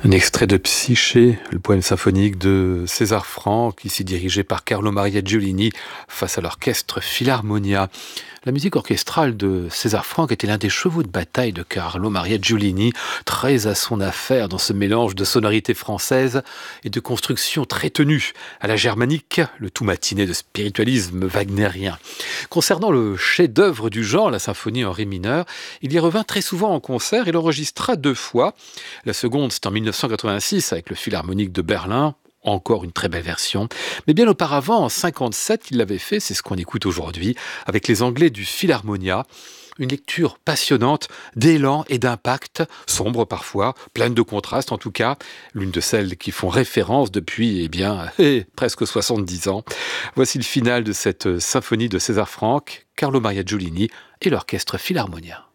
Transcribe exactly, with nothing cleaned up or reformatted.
Un extrait de Psyché, le poème symphonique de César Franck, ici dirigé par Carlo Maria Giulini face à l'orchestre Philharmonia. La musique orchestrale de César Franck était l'un des chevaux de bataille de Carlo Maria Giulini, très à son affaire dans ce mélange de sonorités françaises et de constructions très tenues à la germanique, le tout matiné de spiritualisme wagnérien. Concernant le chef-d'œuvre du genre, la symphonie en ré mineur, il y revint très souvent en concert et l'enregistra deux fois. La seconde, c'est en mille neuf cent quatre-vingt-six avec le Philharmonique de Berlin. Encore une très belle version. Mais bien auparavant, en cinquante-sept, il l'avait fait, c'est ce qu'on écoute aujourd'hui, avec les Anglais du Philharmonia. Une lecture passionnante d'élan et d'impact, sombre parfois, pleine de contrastes en tout cas, l'une de celles qui font référence depuis, eh bien, eh, presque soixante-dix ans. Voici le final de cette symphonie de César Franck, Carlo Maria Giulini et l'orchestre Philharmonia.